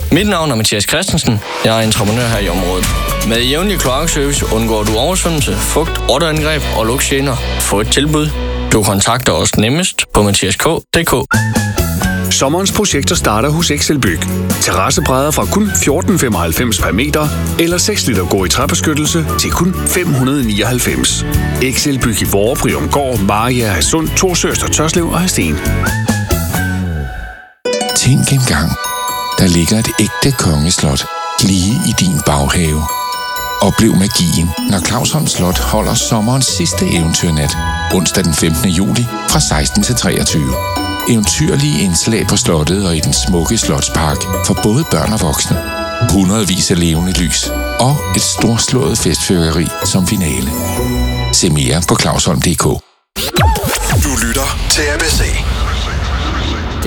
Mit navn er Mathias Christensen. Jeg er entreprenør her i området. Med jævnlig kloakservice undgår du oversvømmelse, fugt, rotteangreb og lugtgener. Få et tilbud. Du kontakter os nemmest på mathiask.dk. Sommerens projekter starter hos Excelbyg. Terrassebrædder fra kun 14,95 per meter, eller 6 liter gå i træbeskyttelse til kun 599. Excelbyg i Vorre, Briumgård, Maria, Hadsund, Torsøst og Tørslev og Hadsten. Tænk engang, der ligger et ægte kongeslot lige i din baghave. Oplev magien, når Clausholm Slot holder sommerens sidste eventyrnat, onsdag den 15. juli fra 16 til 23. Eventyrlige indslag på slottet og i den smukke slotspark for både børn og voksne. Hundredvis af levende lys og et storslået festfyrværkeri som finale. Se mere på clausholm.dk. Du lytter til ABC.